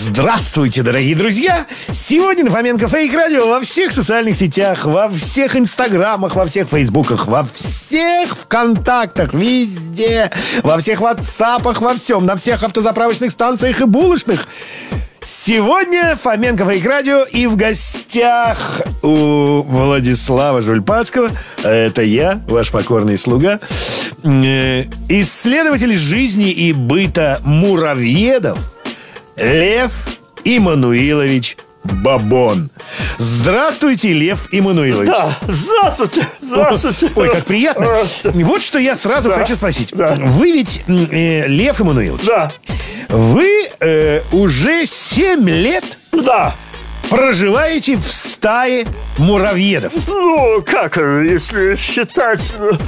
Здравствуйте, дорогие друзья! Сегодня на Фоменко Фейк Радио во всех социальных сетях, во всех инстаграмах, во всех фейсбуках, во всех ВКонтактах, везде, во всех ватсапах, во всем, на всех автозаправочных станциях и булочных. Сегодня Фоменко Фейк Радио, и в гостях у Владислава Жульпацкого, это я, ваш покорный слуга, исследователь жизни и быта муравьедов Лев Иммануилович Бабон. Здравствуйте, Лев Иммануилович. Да, здравствуйте. Ой, как приятно. Вот что я сразу хочу спросить. Вы ведь, Лев Иммануилович, вы уже 7 лет проживаете в стае муравьедов. Ну, как, если считать...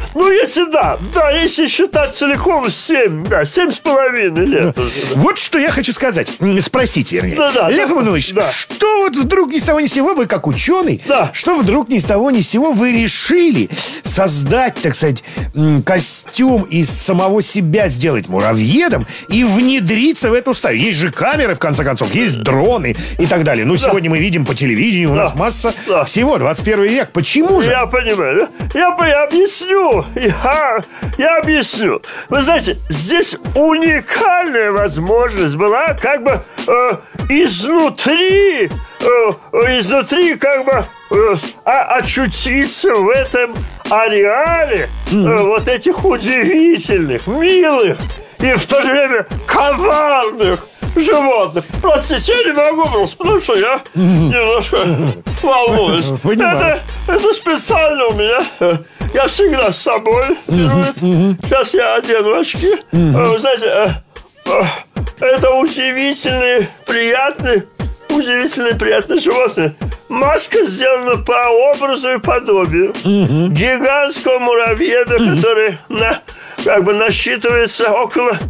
если считать целиком 7 с половиной лет. Вот что я хочу сказать. Спросить, вернее. Лев Иммануилович, что вот вдруг ни с того ни с сего, вы как ученый, что вдруг ни с того ни с сего вы решили создать, так сказать, костюм из самого себя, сделать муравьедом и внедриться в эту стаю? Есть же камеры, в конце концов, есть дроны и так далее. Ну, сегодня мы видим по телевидению, у нас масса всего, 21 век. Почему же? Я понимаю. Я объясню. Я объясню. Вы знаете, здесь уникальная возможность была как бы изнутри как бы очутиться в этом ареале вот этих удивительных, милых и в то же время коварных животных. Простите, я не могу просто, потому что я немножко волнуюсь. Это специально у меня. Я всегда с собой беру. Сейчас я одену очки. Вы знаете, это удивительные, приятные животные. Маска сделана по образу и подобию гигантского муравьеда, который насчитывается около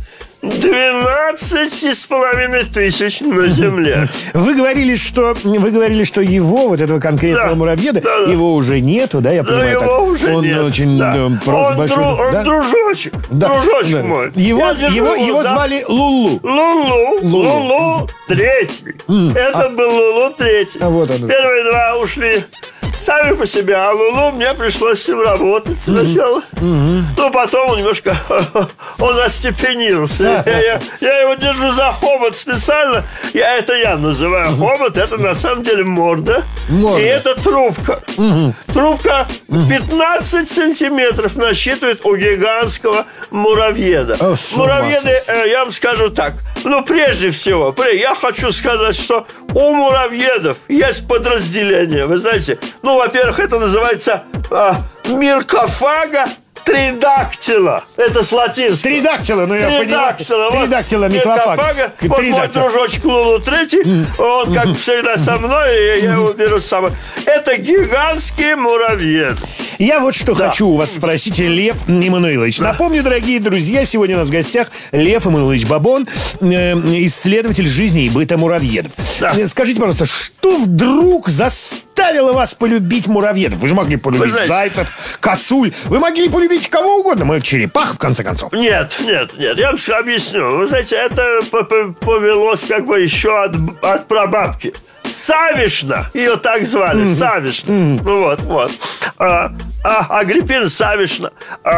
12,5 тысяч на земле. Вы говорили, что его, вот этого конкретного муравьеда, его уже нету, да? Я понимаю, его уже он нет. очень большой. Он дружочек. Дружочек мой. Его звали Лулу. Лулу третий. Это был Лулу третий. Вот он. Первые два ушли сами по себе, а Лулу мне пришлось с ним работать сначала. Ну, потом он немножко он остепенился. Я его держу за хобот специально. Я называю хобот. Это на самом деле морда. И это трубка. Трубка 15 сантиметров насчитывает у гигантского муравьеда. Муравьеды, я вам скажу так. Ну, прежде всего, я хочу сказать, что у муравьедов есть подразделение. Вы знаете, во-первых, это называется миркофага тридактила. Это с латинского. Тридактила, я понимаю. Тридактила, микрофага. Вот мой дружочек Лулу третий, он, как всегда, со мной, и я его беру с собой. Это гигантские муравьеды. Я вот что хочу у вас спросить, Лев Иммануилович. Напомню, дорогие друзья, сегодня у нас в гостях Лев Иммануилович Бабон, исследователь жизни и быта муравьедов. Скажите, пожалуйста, что вдруг заставило вас полюбить муравьедов? Вы же могли полюбить зайцев, косуль. Вы могли полюбить кого угодно. Черепах, в конце концов. Нет. Я вам объясню. Вы знаете, это повелось как бы еще от прабабки. Савишна, ее так звали, Савишна. Вот. Агриппина Савишна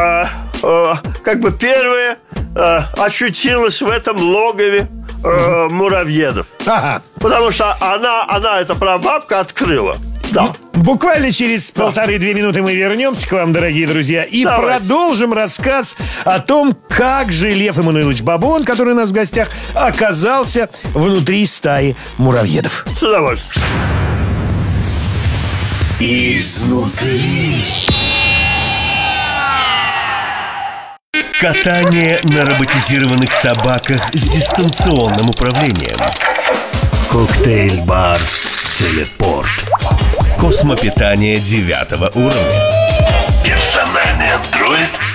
как бы первая очутилась в этом логове муравьедов. Потому что она эта прабабка, открыла. Да. Буквально через 1,5-2 минуты мы вернемся к вам, дорогие друзья, и продолжим рассказ о том, как же Лев Иммануилович Бабон, который у нас в гостях, оказался внутри стаи муравьедов. С удовольствием. Изнутри. Катание на роботизированных собаках с дистанционным управлением. Коктейль-бар «Телепорт». Космопитание 9 уровня. Персональный андроид